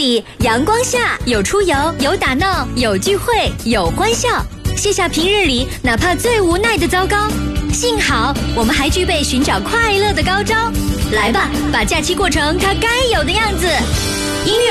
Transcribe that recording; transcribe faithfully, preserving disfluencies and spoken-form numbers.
里，阳光下有出游，有打闹，有聚会，有欢笑。卸下平日里哪怕最无奈的糟糕，幸好我们还具备寻找快乐的高招。来吧，把假期过成它该有的样子。